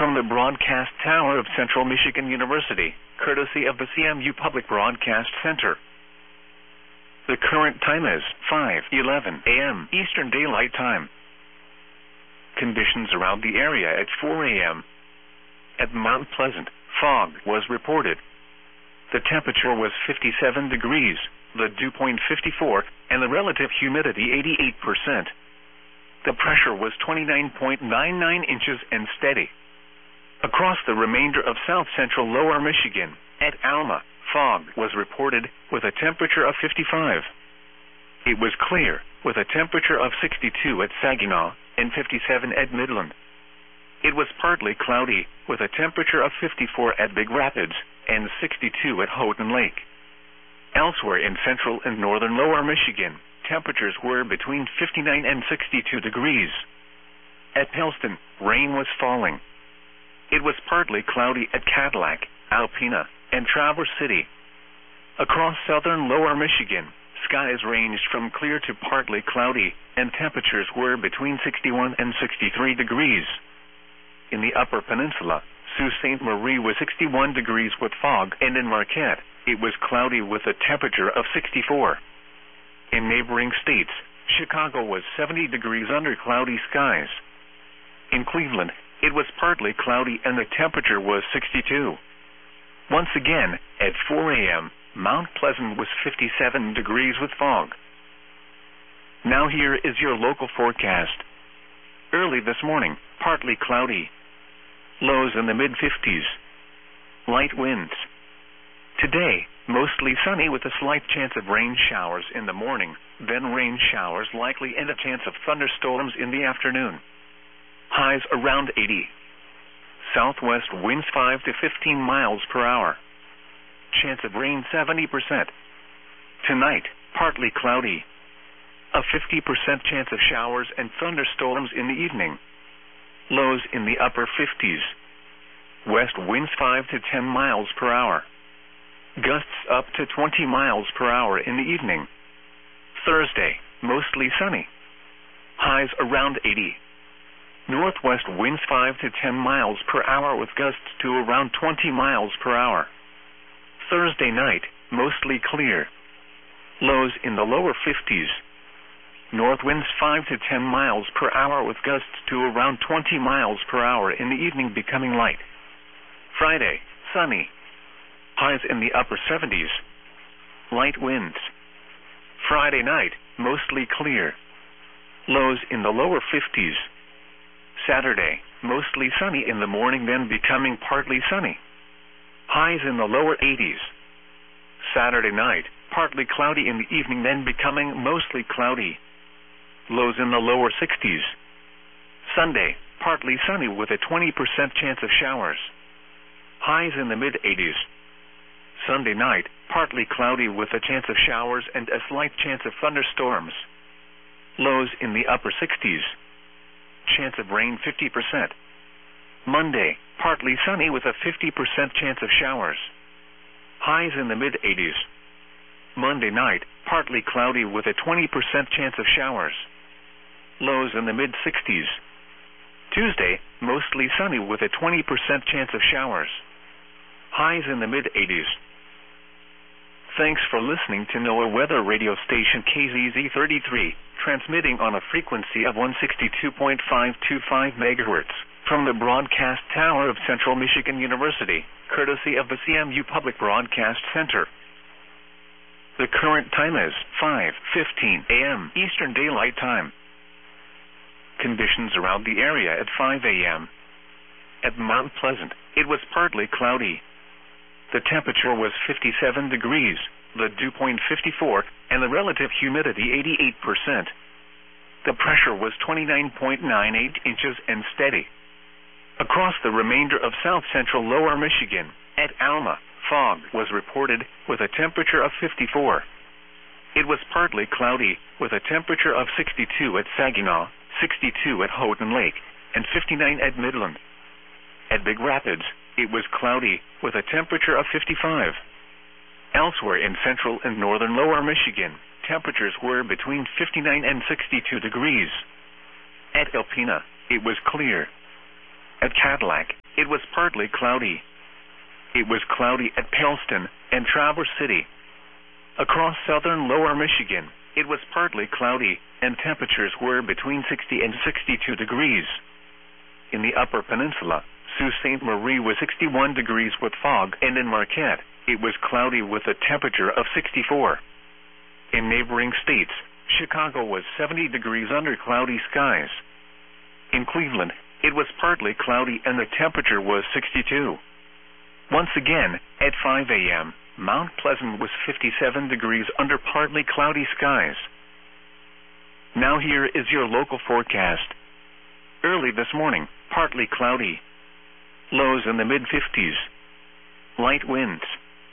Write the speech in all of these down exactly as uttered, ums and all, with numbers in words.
from the broadcast tower of Central Michigan University, courtesy of the C M U Public Broadcast Center. The current time is five eleven a m Eastern Daylight Time. Conditions around the area at four a m At Mount Pleasant, fog was reported. The temperature was fifty-seven degrees, the dew point fifty-four, and the relative humidity eighty-eight percent. The pressure was twenty-nine point nine nine inches and steady. Across the remainder of south-central lower Michigan, at Alma, fog was reported with a temperature of fifty-five. It was clear, with a temperature of sixty-two at Saginaw and fifty-seven at Midland. It was partly cloudy, with a temperature of fifty-four at Big Rapids and sixty-two at Houghton Lake. Elsewhere in central and northern lower Michigan, temperatures were between fifty-nine and sixty-two degrees. At Pellston, rain was falling. It was partly cloudy at Cadillac, Alpena, and Traverse City. Across southern lower Michigan, skies ranged from clear to partly cloudy, and temperatures were between sixty-one and sixty-three degrees. In the Upper Peninsula, Sault Ste. Marie was sixty-one degrees with fog, and in Marquette, it was cloudy with a temperature of sixty-four. In neighboring states, Chicago was seventy degrees under cloudy skies. In Cleveland, it was partly cloudy and the temperature was sixty-two. Once again, at four a m, Mount Pleasant was fifty-seven degrees with fog. Now here is your local forecast. Early this morning, partly cloudy. Lows in the mid fifties. Light winds. Today, mostly sunny with a slight chance of rain showers in the morning, then rain showers likely and a chance of thunderstorms in the afternoon. Highs around eighty. Southwest winds five to fifteen miles per hour. Chance of rain seventy percent. Tonight, partly cloudy. A fifty percent chance of showers and thunderstorms in the evening. Lows in the upper fifties. West winds five to ten miles per hour. Gusts up to twenty miles per hour in the evening. Thursday, mostly sunny. Highs around eighty. Northwest winds five to ten miles per hour with gusts to around twenty miles per hour. Thursday night, mostly clear. Lows in the lower fifties. North winds five to ten miles per hour with gusts to around twenty miles per hour in the evening becoming light. Friday, sunny. Highs in the upper seventies. Light winds. Friday night, mostly clear. Lows in the lower fifties. Saturday, mostly sunny in the morning then becoming partly sunny. Highs in the lower eighties. Saturday night, partly cloudy in the evening then becoming mostly cloudy. Lows in the lower sixties. Sunday, partly sunny with a twenty percent chance of showers. Highs in the mid eighties. Sunday night, partly cloudy with a chance of showers and a slight chance of thunderstorms. Lows in the upper sixties. Chance of rain fifty percent. Monday, partly sunny with a fifty percent chance of showers. Highs in the mid eighties. Monday night, partly cloudy with a twenty percent chance of showers. Lows in the mid sixties. Tuesday, mostly sunny with a twenty percent chance of showers. Highs in the mid eighties. Thanks for listening to NOAA Weather Radio Station K Z Z thirty-three, transmitting on a frequency of one sixty-two point five two five megahertz from the broadcast tower of Central Michigan University, courtesy of the C M U Public Broadcast Center. The current time is five fifteen a m Eastern Daylight Time. Conditions around the area at five a m At Mount Pleasant, it was partly cloudy. The temperature was fifty-seven degrees, the dew point fifty-four, and the relative humidity eighty-eight percent. The pressure was twenty-nine point nine eight inches and steady. Across the remainder of south-central lower Michigan, at Alma, fog was reported with a temperature of fifty-four. It was partly cloudy, with a temperature of sixty-two at Saginaw, sixty-two at Houghton Lake, and fifty-nine at Midland. At Big Rapids, it was cloudy, with a temperature of fifty-five. Elsewhere in central and northern lower Michigan, temperatures were between fifty-nine and sixty-two degrees. At Alpena, it was clear. At Cadillac, it was partly cloudy. It was cloudy at Palestine and Traverse City. Across southern lower Michigan, it was partly cloudy, and temperatures were between sixty and sixty-two degrees. In the Upper Peninsula, Sault Ste. Marie was sixty-one degrees with fog, and in Marquette, it was cloudy with a temperature of sixty-four. In neighboring states, Chicago was seventy degrees under cloudy skies. In Cleveland, it was partly cloudy and the temperature was sixty-two. Once again, at five a.m., Mount Pleasant was fifty-seven degrees under partly cloudy skies. Now here is your local forecast. Early this morning, partly cloudy. Lows in the mid fifties. Light winds.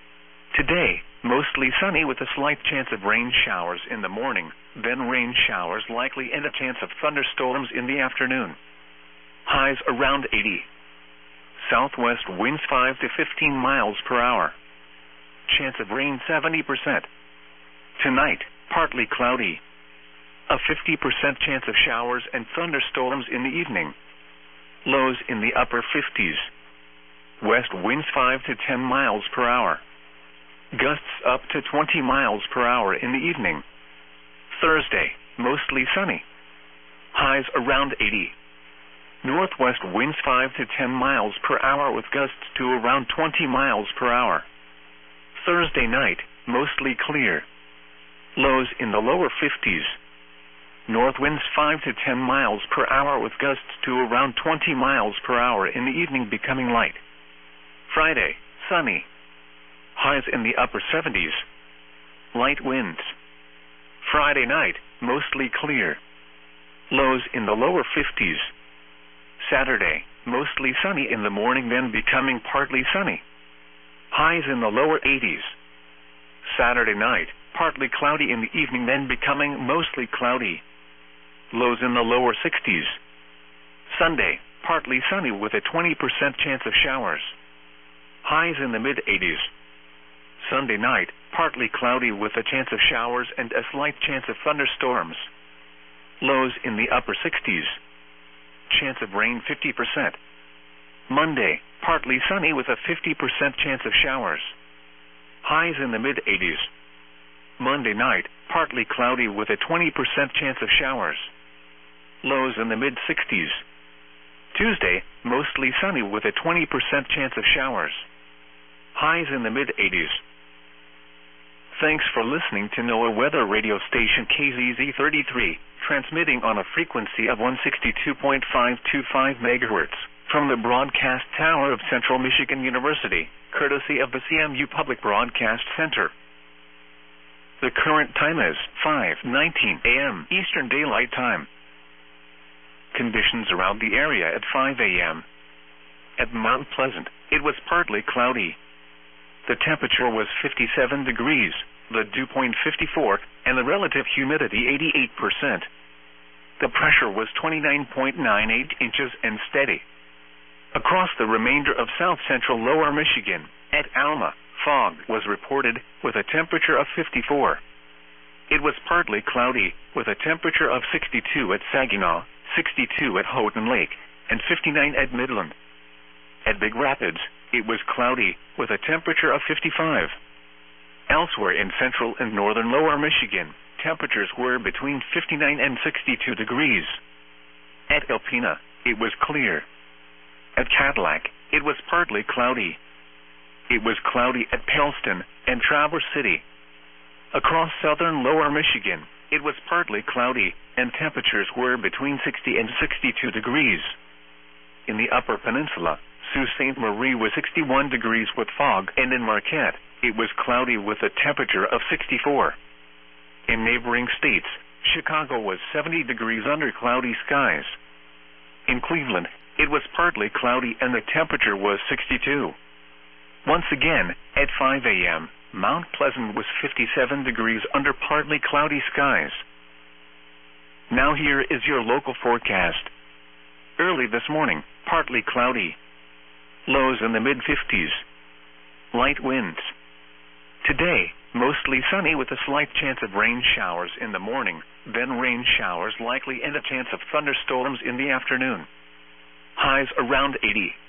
Today, mostly sunny with a slight chance of rain showers in the morning, then rain showers likely and a chance of thunderstorms in the afternoon. Highs around eighty. Southwest winds five to fifteen miles per hour. Chance of rain seventy percent. Tonight, partly cloudy. A fifty percent chance of showers and thunderstorms in the evening. Lows in the upper fifties. West winds five to ten miles per hour. Gusts up to twenty miles per hour in the evening. Thursday, mostly sunny. Highs around eighty. Northwest winds five to ten miles per hour with gusts to around twenty miles per hour. Thursday night, mostly clear. Lows in the lower fifties. North winds five to ten miles per hour with gusts to around twenty miles per hour in the evening becoming light. Friday, sunny. Highs in the upper seventies. Light winds. Friday night, mostly clear. Lows in the lower fifties. Saturday, mostly sunny in the morning then becoming partly sunny. Highs in the lower eighties. Saturday night, partly cloudy in the evening then becoming mostly cloudy. Lows in the lower sixties. Sunday, partly sunny with a twenty percent chance of showers. Highs in the mid eighties. Sunday night, partly cloudy with a chance of showers and a slight chance of thunderstorms. Lows in the upper sixties. Chance of rain fifty percent. Monday, partly sunny with a fifty percent chance of showers. Highs in the mid eighties. Monday night, partly cloudy with a twenty percent chance of showers. Lows in the mid sixties. Tuesday, mostly sunny with a twenty percent chance of showers. Highs in the mid eighties. Thanks for listening to NOAA Weather Radio Station K Z Z thirty-three, transmitting on a frequency of one sixty-two point five two five megahertz from the broadcast tower of Central Michigan University, courtesy of the C M U Public Broadcast Center. The current time is five nineteen a.m. Eastern Daylight Time. Conditions around the area at five a.m. At Mount Pleasant, it was partly cloudy. The temperature was fifty-seven degrees, the dew point fifty-four, and the relative humidity eighty-eight percent. The pressure was twenty-nine point nine eight inches and steady. Across the remainder of south-central lower Michigan, at Alma, fog was reported with a temperature of fifty-four. It was partly cloudy, with a temperature of sixty-two at Saginaw, sixty-two at Houghton Lake, and fifty-nine at Midland. At Big Rapids, it was cloudy, with a temperature of fifty-five. Elsewhere in central and northern lower Michigan, temperatures were between fifty-nine and sixty-two degrees. At Alpena, it was clear. At Cadillac, it was partly cloudy. It was cloudy at Palestine and Traverse City. Across southern lower Michigan, it was partly cloudy, and temperatures were between sixty and sixty-two degrees. In the Upper Peninsula, Sault Ste. Marie was sixty-one degrees with fog, and in Marquette, it was cloudy with a temperature of sixty-four. In neighboring states, Chicago was seventy degrees under cloudy skies. In Cleveland, it was partly cloudy and the temperature was sixty-two. Once again, at five a.m., Mount Pleasant was fifty-seven degrees under partly cloudy skies. Now here is your local forecast. Early this morning, partly cloudy. Lows in the mid fifties. Light winds. Today, mostly sunny with a slight chance of rain showers in the morning, then rain showers likely and a chance of thunderstorms in the afternoon. highs around eighty.